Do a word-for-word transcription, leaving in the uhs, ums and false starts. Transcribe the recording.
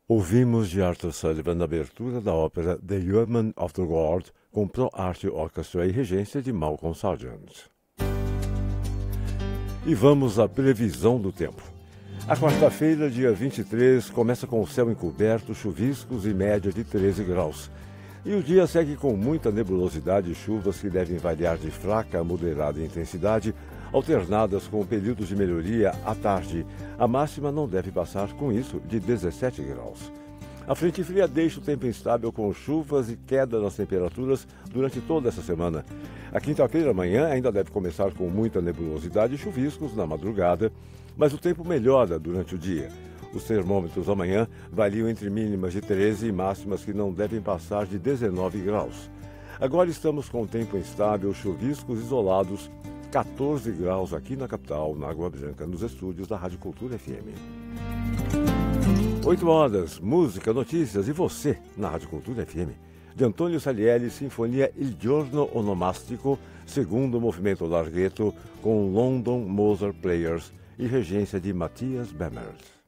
Ouvimos de Arthur Sullivan na abertura da ópera The Yeoman of the Guard, com Pro Arte Orchestra e regência de Malcolm Sargent. E vamos à previsão do tempo. A quarta-feira, dia vinte e três, começa com o céu encoberto, chuviscos e média de treze graus. E o dia segue com muita nebulosidade e chuvas que devem variar de fraca a moderada intensidade, alternadas com períodos de melhoria à tarde. A máxima não deve passar, com isso, de dezessete graus. A frente fria deixa o tempo instável com chuvas e queda nas temperaturas durante toda essa semana. A quinta-feira, amanhã, ainda deve começar com muita nebulosidade e chuviscos na madrugada, mas o tempo melhora durante o dia. Os termômetros amanhã variam entre mínimas de treze e máximas que não devem passar de dezenove graus. Agora estamos com tempo instável, chuviscos isolados, quatorze graus aqui na capital, na Água Branca, nos estúdios da Rádio Cultura F M. oito horas, música, notícias e você na Rádio Cultura F M. De Antônio Salieri, Sinfonia Il Giorno Onomastico, segundo movimento larghetto, com London Mozart Players e regência de Matthias Bamert.